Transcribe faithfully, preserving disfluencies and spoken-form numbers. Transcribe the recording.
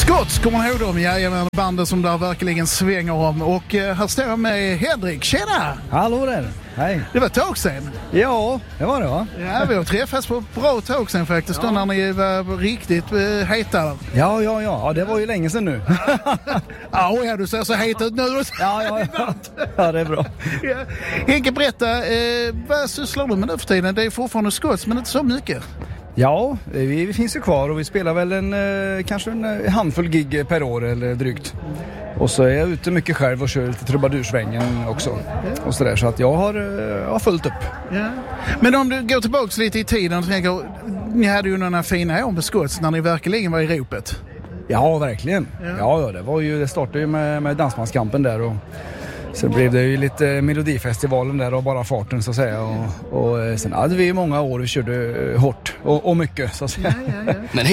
Scotts, kommer ni ihåg dem? Jajamän, bandet som där verkligen svänger om. Och eh, här står jag med Henrik. Tjena! Hallå där, hej. Det var ett tag sedan. Ja, det var det va? Ja, vi har träffats på ett bra tag sedan faktiskt. Ja. Då när ni var riktigt eh, heta. Ja, ja, ja, ja, det var ju länge sedan nu. Ja, du ser så het ut nu. Ja, ja, ja. Ja, det är bra. Ja. Henke, berätta, eh, vad sysslar du med nu för tiden? Det är fortfarande Scotts, men inte så mycket. Ja, vi, vi finns ju kvar och vi spelar väl en eh, kanske en handfull gig per år eller drygt. Och så är jag ute mycket själv och kör lite trubadursvängen också. Och så där, så att jag har, jag har fullt upp. Ja. Men om du går tillbaka lite i tiden och tänker, ni hade ju några fina år med Scotts när ni verkligen var i ropet. Ja, verkligen. Ja, ja, ja det var ju, det startade ju med, med Dansbandskampen där och så blev det ju lite Melodifestivalen där och bara farten så att säga. Och, och sen hade vi många år och körde hårt och, och mycket så att säga. Ja, ja, ja. Men